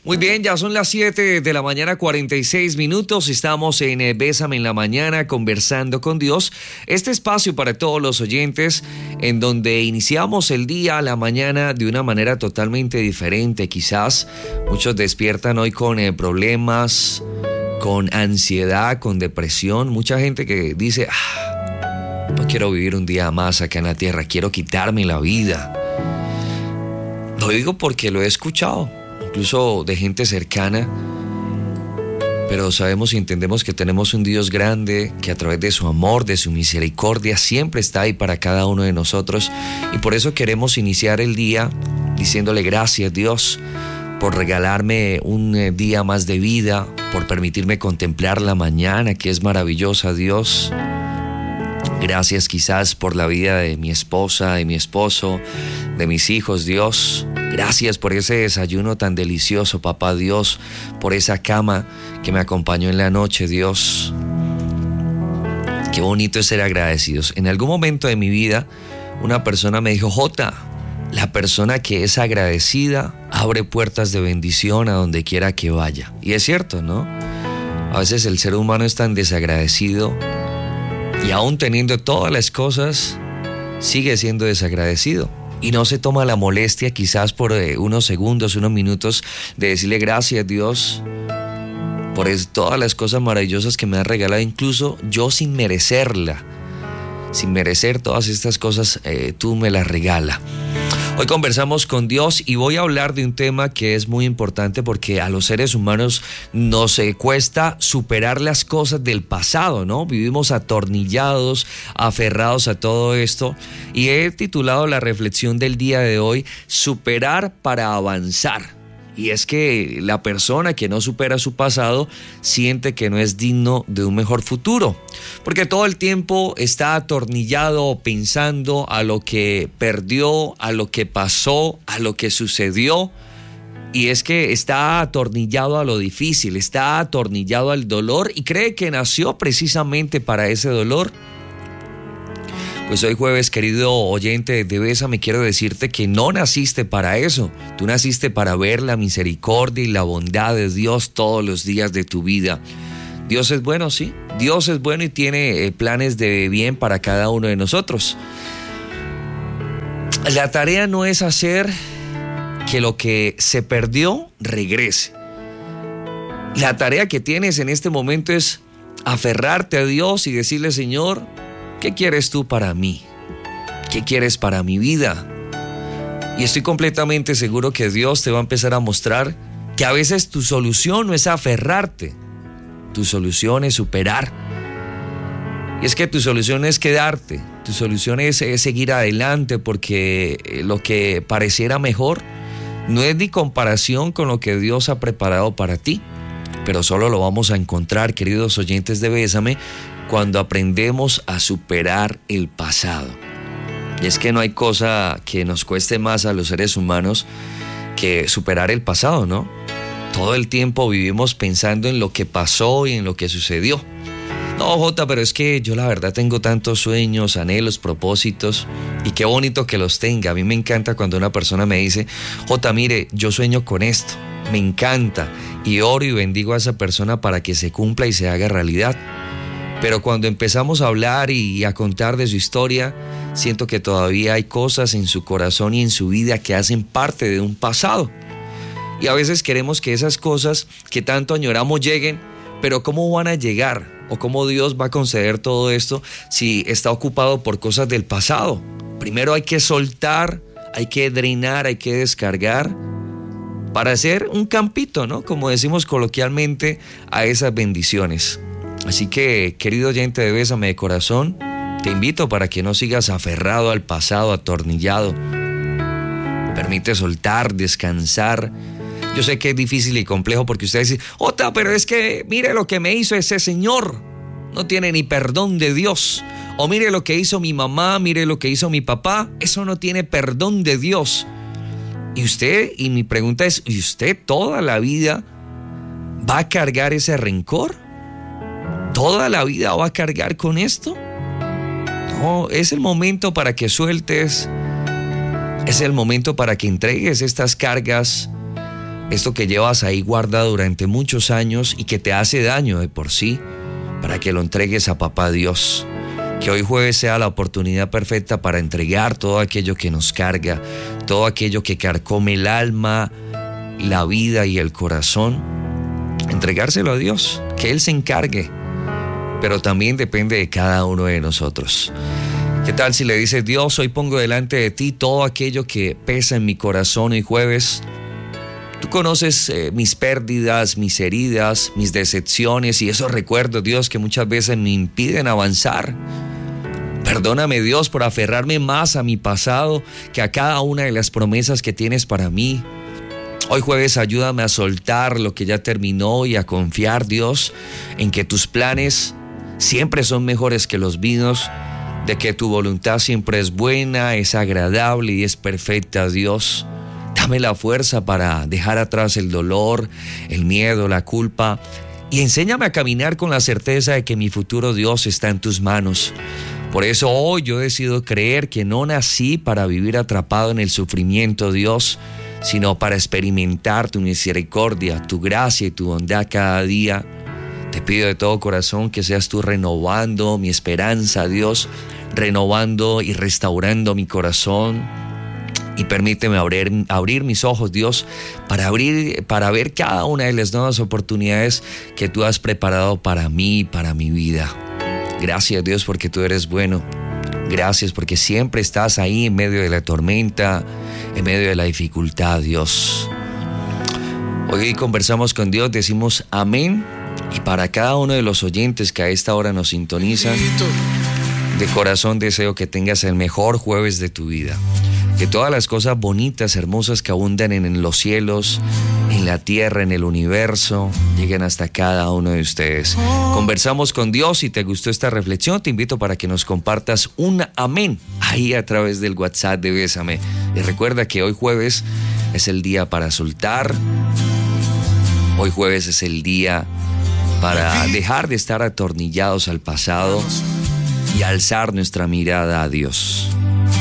Muy bien, ya son las 7 de la mañana, 46 minutos. Estamos en Bésame en la Mañana, conversando con Dios. Este espacio para todos los oyentes, en donde iniciamos el día, la mañana, de una manera totalmente diferente. Quizás muchos despiertan hoy con problemas, con ansiedad, con depresión. Mucha gente que dice, no quiero vivir un día más acá en la tierra, quiero quitarme la vida. Lo digo porque lo he escuchado, incluso de gente cercana, pero sabemos y entendemos que tenemos un Dios grande que a través de su amor, de su misericordia, siempre está ahí para cada uno de nosotros, y por eso queremos iniciar el día diciéndole gracias, Dios, por regalarme un día más de vida, por permitirme contemplar la mañana que es maravillosa, Dios. Gracias quizás por la vida de mi esposa, de mi esposo, de mis hijos, Dios. Gracias por ese desayuno tan delicioso, papá Dios, por esa cama que me acompañó en la noche, Dios. Qué bonito es ser agradecidos. En algún momento de mi vida, una persona me dijo, Jota, la persona que es agradecida abre puertas de bendición a donde quiera que vaya. Y es cierto, ¿no? A veces el ser humano es tan desagradecido y aún teniendo todas las cosas, sigue siendo desagradecido. Y no se toma la molestia quizás por unos segundos, unos minutos, de decirle gracias, Dios, por todas las cosas maravillosas que me has regalado, incluso yo sin merecerla. Sin merecer todas estas cosas, tú me las regalas. Hoy conversamos con Dios y voy a hablar de un tema que es muy importante porque a los seres humanos nos cuesta superar las cosas del pasado, ¿no? Vivimos atornillados, aferrados a todo esto, y he titulado la reflexión del día de hoy, Superar para avanzar. Y es que la persona que no supera su pasado siente que no es digno de un mejor futuro, porque todo el tiempo está atornillado pensando a lo que perdió, a lo que pasó, a lo que sucedió. Y es que está atornillado a lo difícil, está atornillado al dolor y cree que nació precisamente para ese dolor. Pues hoy jueves, querido oyente de Bésame, quiero decirte que no naciste para eso. Tú naciste para ver la misericordia y la bondad de Dios todos los días de tu vida. Dios es bueno, sí. Dios es bueno y tiene planes de bien para cada uno de nosotros. La tarea no es hacer que lo que se perdió regrese. La tarea que tienes en este momento es aferrarte a Dios y decirle, Señor, ¿qué quieres tú para mí? ¿Qué quieres para mi vida? Y estoy completamente seguro que Dios te va a empezar a mostrar que a veces tu solución no es aferrarte, tu solución es superar. Y es que tu solución es quedarte, tu solución es seguir adelante, porque lo que pareciera mejor no es ni comparación con lo que Dios ha preparado para ti. Pero solo lo vamos a encontrar, queridos oyentes de Bésame, cuando aprendemos a superar el pasado. Y es que no hay cosa que nos cueste más a los seres humanos que superar el pasado, ¿no? Todo el tiempo vivimos pensando en lo que pasó y en lo que sucedió. No, Jota, pero es que yo la verdad tengo tantos sueños, anhelos, propósitos, y qué bonito que los tenga. A mí me encanta cuando una persona me dice, Jota, mire, yo sueño con esto, me encanta, y oro y bendigo a esa persona para que se cumpla y se haga realidad. Pero cuando empezamos a hablar y a contar de su historia, siento que todavía hay cosas en su corazón y en su vida que hacen parte de un pasado. Y a veces queremos que esas cosas que tanto añoramos lleguen, pero ¿cómo van a llegar? ¿O cómo Dios va a conceder todo esto si está ocupado por cosas del pasado? Primero hay que soltar, hay que drenar, hay que descargar para hacer un campito, ¿no? Como decimos coloquialmente, a esas bendiciones. Así que, querido oyente de Bésame de corazón, te invito para que no sigas aferrado al pasado, atornillado. Permite soltar, descansar. Yo sé que es difícil y complejo porque ustedes dicen, Jota, pero es que mire lo que me hizo ese señor. No tiene ni perdón de Dios. O mire lo que hizo mi mamá, mire lo que hizo mi papá. Eso no tiene perdón de Dios. Y mi pregunta es, ¿y usted toda la vida va a cargar ese rencor? ¿Toda la vida va a cargar con esto? No, es el momento para que sueltes, es el momento para que entregues estas cargas esto que llevas ahí guardado durante muchos años y que te hace daño de por sí, para que lo entregues a Papá Dios. Que hoy jueves sea la oportunidad perfecta para entregar todo aquello que nos carga, todo aquello que carcome el alma, la vida y el corazón. Entregárselo a Dios, que Él se encargue, pero también depende de cada uno de nosotros. ¿Qué tal si le dices: Dios, hoy pongo delante de ti todo aquello que pesa en mi corazón hoy jueves? Tú conoces mis pérdidas, mis heridas, mis decepciones y esos recuerdos, Dios, que muchas veces me impiden avanzar. Perdóname, Dios, por aferrarme más a mi pasado que a cada una de las promesas que tienes para mí. Hoy jueves ayúdame a soltar lo que ya terminó y a confiar, Dios, en que tus planes siempre son mejores que los míos, de que tu voluntad siempre es buena, es agradable y es perfecta, Dios. Dame la fuerza para dejar atrás el dolor, el miedo, la culpa, y enséñame a caminar con la certeza de que mi futuro, Dios, está en tus manos. Por eso hoy yo decido creer que no nací para vivir atrapado en el sufrimiento, Dios, sino para experimentar tu misericordia, tu gracia y tu bondad cada día. Te pido de todo corazón que seas tú renovando mi esperanza, Dios, renovando y restaurando mi corazón. Y permíteme abrir mis ojos, Dios, para ver cada una de las nuevas oportunidades que tú has preparado para mí, para mi vida. Gracias, Dios, porque tú eres bueno. Gracias porque siempre estás ahí en medio de la tormenta, en medio de la dificultad, Dios. Hoy conversamos con Dios, decimos amén. Y para cada uno de los oyentes que a esta hora nos sintonizan, de corazón deseo que tengas el mejor jueves de tu vida. Que todas las cosas bonitas, hermosas que abundan en los cielos, en la tierra, en el universo, lleguen hasta cada uno de ustedes. Conversamos con Dios. Si te gustó esta reflexión, te invito para que nos compartas un amén ahí a través del WhatsApp de Bésame. Y recuerda que hoy jueves es el día para soltar. Hoy jueves es el día para dejar de estar atornillados al pasado y alzar nuestra mirada a Dios.